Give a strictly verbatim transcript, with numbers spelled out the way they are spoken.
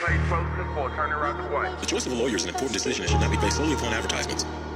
paid close before turning around the way. The choice of a lawyer is an important decision and should not be based solely upon advertisements.